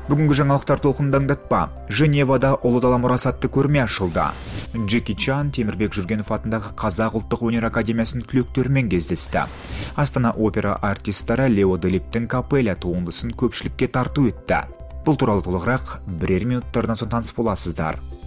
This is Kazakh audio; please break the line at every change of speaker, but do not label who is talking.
Бүгінгі жаңалықтар толқындаңдатпа. Женевада Ұлы дала мұрасы атты көрме ашылды. Джеки Чан Темірбек Жүргенов атындағы Қазақ ұлттық өнер академиясының түлектерімен кездесті. Астана опера артистері Лео Делиптің Капелла туындысын көпшілікке тарту етті. Бұл туралы толығырақ бірер минуттардан соң таныс боласыздар.